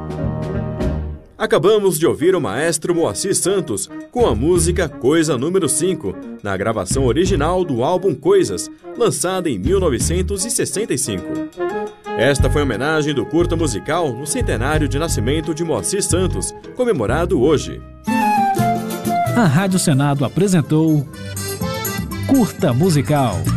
Acabamos de ouvir o maestro Moacir Santos com a música Coisa número 5, na gravação original do álbum Coisas, lançada em 1965. Esta foi a homenagem do curta musical no centenário de nascimento de Moacir Santos, comemorado hoje. A Rádio Senado apresentou Curta Musical.